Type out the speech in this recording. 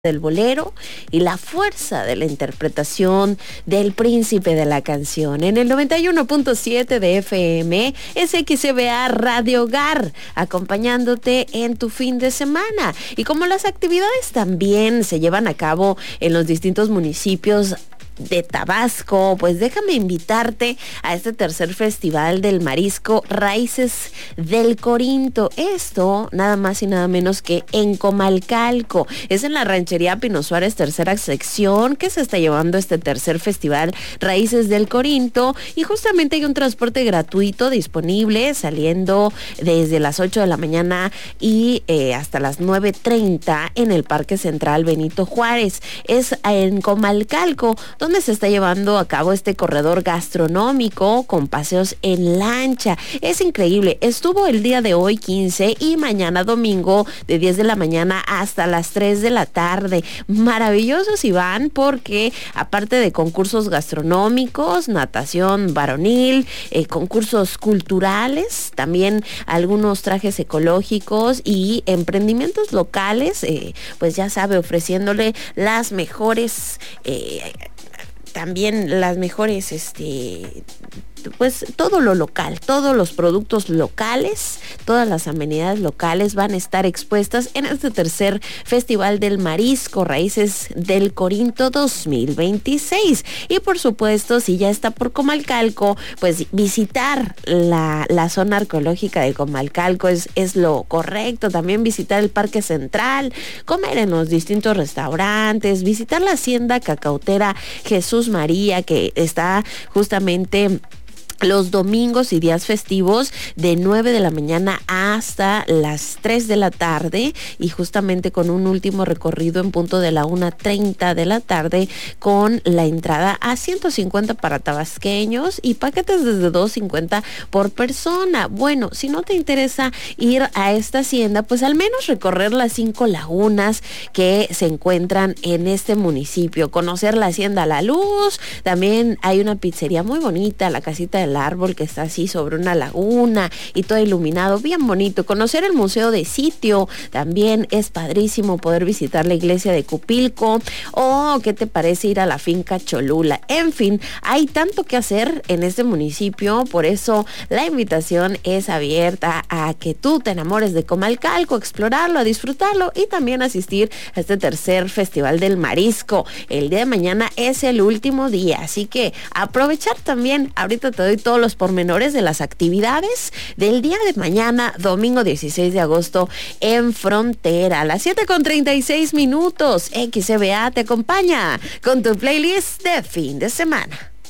del bolero y la fuerza de la interpretación del príncipe de la canción. En el 91.7 de FM es XBA Radio Hogar, acompañándote en tu fin de semana. Y como las actividades también se llevan a cabo en los distintos municipios de Tabasco, pues déjame invitarte a este tercer festival del marisco Raíces del Corinto. Esto nada más y nada menos que en Comalcalco. Es en la ranchería Pino Suárez, tercera sección, que se está llevando este tercer festival Raíces del Corinto, y justamente hay un transporte gratuito disponible saliendo desde las 8 de la mañana y hasta las 9:30 en el Parque Central Benito Juárez. Es en Comalcalco donde se está llevando a cabo este corredor gastronómico con paseos en lancha. Es increíble. Estuvo el día de hoy 15 y mañana domingo de 10 de la mañana hasta las 3 de la tarde. Maravillosos, Iván, porque aparte de concursos gastronómicos, natación varonil, concursos culturales, también algunos trajes ecológicos y emprendimientos locales, pues ya sabe, ofreciéndole las mejores también las mejores, pues todo lo local, todos los productos locales, todas las amenidades locales van a estar expuestas en este tercer Festival del Marisco Raíces del Corinto 2026. Y por supuesto, si ya está por Comalcalco, pues visitar la zona arqueológica de Comalcalco es lo correcto. También visitar el Parque Central, comer en los distintos restaurantes, visitar la hacienda cacautera Jesús María, que está justamente los domingos y días festivos de 9 de la mañana hasta las 3 de la tarde, y justamente con un último recorrido en punto de la 1:30 de la tarde, con la entrada a 150 para tabasqueños y paquetes desde 250 por persona. Bueno, si no te interesa ir a esta hacienda, pues al menos recorrer las 5 lagunas que se encuentran en este municipio, conocer la hacienda La Luz. También hay una pizzería muy bonita, la Casita del Árbol, que está así sobre una laguna y todo iluminado, bien bonito. Conocer el Museo de Sitio también es padrísimo, poder visitar la iglesia de Cupilco, o ¿qué te parece ir a la finca Cholula? En fin, hay tanto que hacer en este municipio, por eso la invitación es abierta a que tú te enamores de Comalcalco, explorarlo, a disfrutarlo y también asistir a este tercer Festival del Marisco. El día de mañana es el último día, así que aprovechar también. Ahorita te doy todos los pormenores de las actividades del día de mañana, domingo 16 de agosto, en Frontera. A las 7:36 minutos, XBA te acompaña con tu playlist de fin de semana.